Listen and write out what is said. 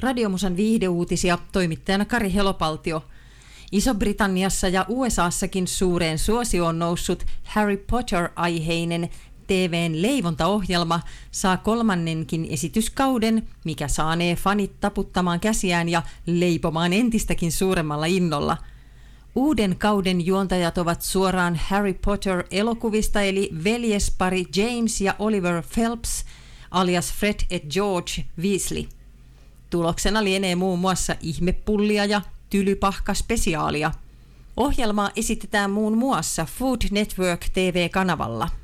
Radiomusan viihdeuutisia, toimittajana Kari Helopaltio. Iso-Britanniassa ja USAssakin suureen suosioon noussut Harry Potter-aiheinen TV:n leivontaohjelma saa kolmannenkin esityskauden, mikä saanee fanit taputtamaan käsiään ja leipomaan entistäkin suuremmalla innolla. Uuden kauden juontajat ovat suoraan Harry Potter-elokuvista eli veljespari James ja Oliver Phelps alias Fred et George Weasley. Tuloksena lienee muun muassa ihmepullia ja tylypahka-spesiaalia. Ohjelmaa esitetään muun muassa Food Network TV-kanavalla.